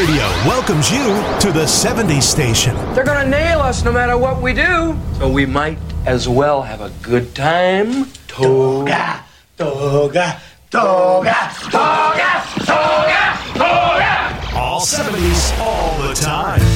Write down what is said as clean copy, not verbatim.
Radio welcomes you to the 70s station. They're gonna nail us no matter what we do. So we might as well have a good time. Toga, toga, toga, toga, toga, toga. All 70s, all the time.